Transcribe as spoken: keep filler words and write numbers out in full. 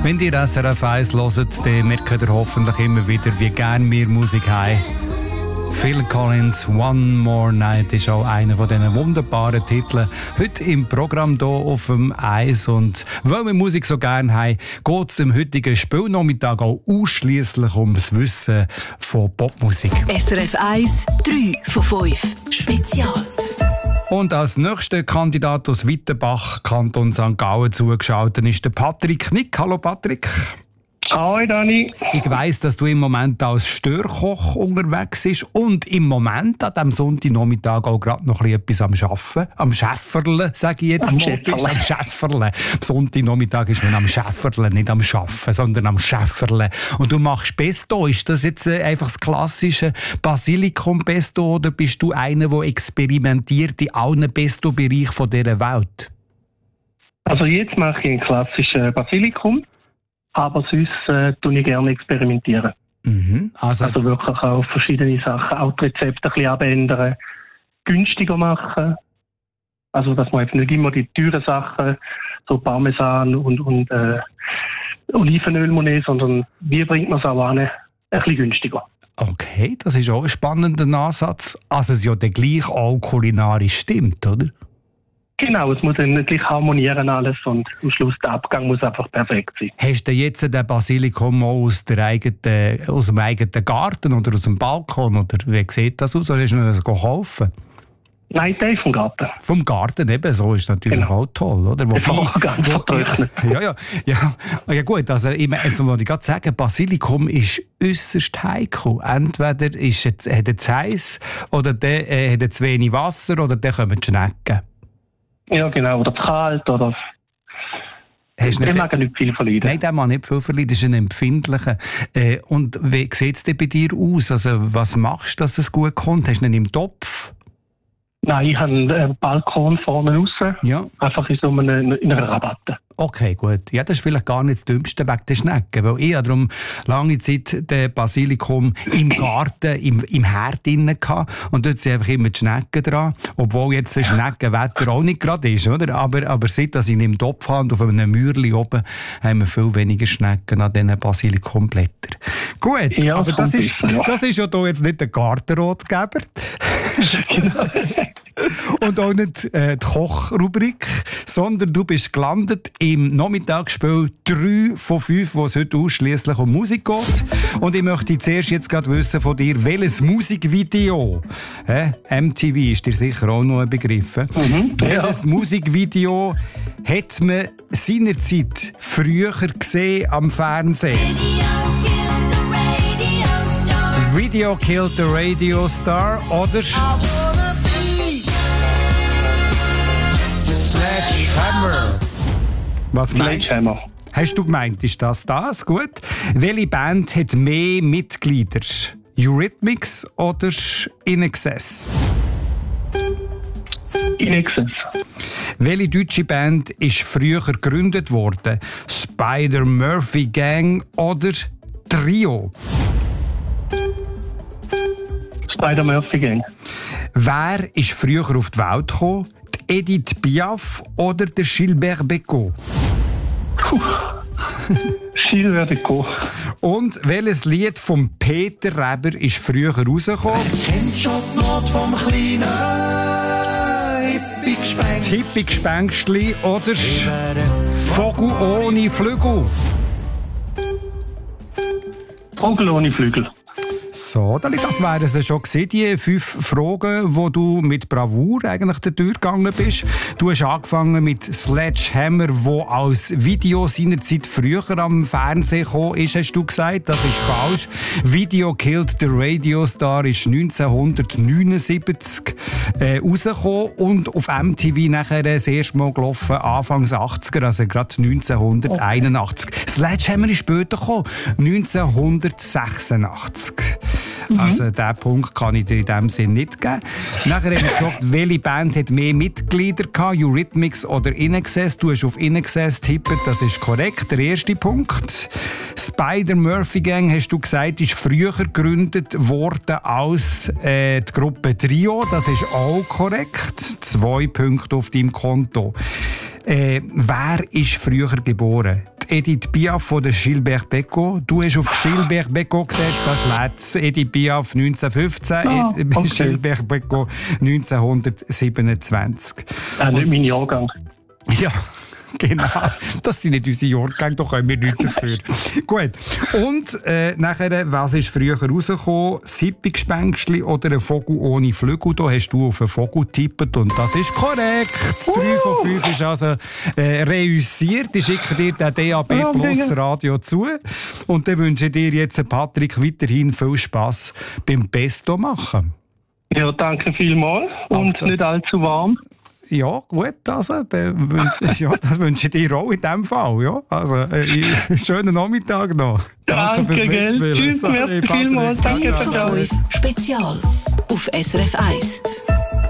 Wenn ihr S R F eins hört, dann merkt ihr hoffentlich immer wieder, wie gerne wir Musik haben. Phil Collins, One More Night ist auch einer von diesen wunderbaren Titeln. Heute im Programm hier auf dem Eis. Und weil wir Musik so gerne haben, geht es im heutigen Spielnachmittag auch ausschliesslich um das Wissen von Popmusik. S R F eins, drei von fünf. Spezial. Und als nächster Kandidat aus Wittenbach, Kanton Sankt Gallen, zugeschaltet ist der Patrick Nick. Hallo Patrick. Hallo Dani. Ich weiss, dass du im Moment als Störkoch unterwegs bist und im Moment an diesem Sonntagnachmittag auch gerade noch etwas am Arbeiten, am Schäfferle, sage ich jetzt am mal. Bist am Schäfferle. Am Sonntagnachmittag ist man am Schäfferle, nicht am Arbeiten, sondern am Schäfferle. Und du machst Pesto. Ist das jetzt einfach das klassische Basilikum-Pesto oder bist du einer, der experimentiert in allen Pesto-Bereichen dieser Welt? Also jetzt mache ich einen klassischen Basilikum. Aber sonst äh, tue ich gerne experimentieren. Mhm, also, also wirklich auch verschiedene Sachen, auch die Rezepte ein bisschen abändern, günstiger machen. Also dass man jetzt nicht immer die teuren Sachen, so Parmesan und, und äh, Olivenöl nehmen, sondern wie bringt man es auch an, ein bisschen günstiger. Okay, das ist auch ein spannender Ansatz. Also es ja dann gleich auch kulinarisch stimmt, oder? Genau, es muss dann gleich harmonieren alles und am Schluss der Abgang muss einfach perfekt sein. Hast du jetzt den Basilikum aus, der eigenen, aus dem eigenen Garten oder aus dem Balkon? Oder wie sieht das aus? Oder hast du noch das kaufen? Nein, der vom Garten. Vom Garten eben, so ist natürlich genau. Auch toll, oder? Wobei, das ganz wo, ja, ja, ja, ja gut, also ich, jetzt wollte ich gerade sagen, Basilikum ist äußerst heikel. Entweder ist es, hat er zu heiß oder der äh, hat er zu wenig Wasser oder der kommen die Schnecken. Ja, genau. Oder zu kalt, oder... Der mag nicht viel verleiden. Nein, der mag nicht viel verleiden. Das ist ein empfindlicher. Äh, und wie sieht es denn bei dir aus? Also, was machst du, dass das gut kommt? Hast du ihn im Topf? Nein, ich habe einen Balkon vorne raus. Ja. Einfach in so einer, in einer Rabatte. Okay, gut. Ja, das ist vielleicht gar nicht das Dümmste wegen der Schnecken. Weil ich habe darum lange Zeit den Basilikum im Garten, im, im Herd drin gehabt. Und dort sind einfach immer die Schnecken dran. Obwohl jetzt das Schneckenwetter auch nicht gerade ist, oder? Aber, aber seit ich ihn im Topf habe und auf einem Mürli oben, haben wir viel weniger Schnecken an diesen Basilikumblättern. Gut, ja, aber das ist, ja. das ist ja hier jetzt nicht der Gartenrotgeber. Genau. Und auch nicht äh, die Kochrubrik, sondern du bist gelandet im Nachmittagsspiel drei von fünf, wo es heute ausschliesslich um Musik geht. Und ich möchte zuerst jetzt gerade wissen von dir, welches Musikvideo, äh, M T V ist dir sicher auch noch ein Begriff, mhm, welches ja. Musikvideo hat man seinerzeit früher gesehen am Fernsehen? Video Killed the Radio Star oder Sledgehammer. Was meinst du? Hast du gemeint, ist das das? Gut. Welche Band hat mehr Mitglieder? Eurythmics oder In Excess? In Excess. Welche deutsche Band ist früher gegründet worden? Spider-Murphy Gang oder Trio? Spider-Murphy Gang. Wer ist früher auf die Welt gekommen? Die Edith Piaf oder der Gilbert Bécaud? Gilbert Bécaud. Und welches Lied von Peter Reber ist früher rausgekommen? Kennt schon die Not vom kleinen Das Hippie-Gespängstli oder Vogel ohne Flügel? Vogel ohne Flügel. So, das wären es schon gewesen, die fünf Fragen, wo du mit Bravour eigentlich durchgegangen bist. Du hast angefangen mit Sledgehammer, wo als Video seinerzeit früher am Fernsehen gekommen ist, hast du gesagt. Das ist falsch. Video Killed the Radio Star ist neunzehnhundertneunundsiebzig äh, rausgekommen und auf M T V nachher das erste Mal gelaufen, Anfangs achtziger, also gerade neunzehnhunderteinundachtzig. Okay. Sledgehammer ist später gekommen, neunzehnhundertsechsundachtzig. Mhm. Also diesen Punkt kann ich dir in diesem Sinn nicht geben. Nachher haben wir gefragt, welche Band hat mehr Mitglieder gehabt, Eurythmics oder In Excess. Du hast auf In Excess tippet, das ist korrekt, der erste Punkt. Spider-Murphy Gang, hast du gesagt, ist früher gegründet worden als äh, die Gruppe Trio. Das ist auch korrekt. Zwei Punkte auf deinem Konto. Äh, wer ist früher geboren? Edith Piaf oder Gilbert Bécaud. Du hast auf Gilbert Bécaud gesetzt, das ist Letz. Edith Piaf neunzehnhundertfünfzehn, Ah, Ed- okay. Gilbert Bécaud neunzehnhundertsiebenundzwanzig. Ah, nicht mein Jahrgang. Ja, genau. Das sind nicht unsere Jahrgänge, da können wir nichts dafür. Gut. Und äh, nachher, was ist früher rausgekommen? Das Hippie-Gespenstli oder ein Vogel ohne Flügel? Da hast du auf einen Vogel getippt und das ist korrekt. drei von fünf ist also äh, reüssiert. Ich schicke dir den D A B Plus Radio zu. Und dann wünsche ich dir jetzt, Patrick, weiterhin viel Spass beim Pesto machen. Ja, danke vielmals und das- nicht allzu warm. Ja, gut, also, dann wün- ja, das wünsche ich dir auch in dem Fall. Ja. Also, äh, schönen Nachmittag noch. Danke, fürs gell. Mitspielen. Tschüss, Sorry, merci Patrick. vielmals. Danke Ciao, für ciao. das. fünf Spezial auf S R F eins.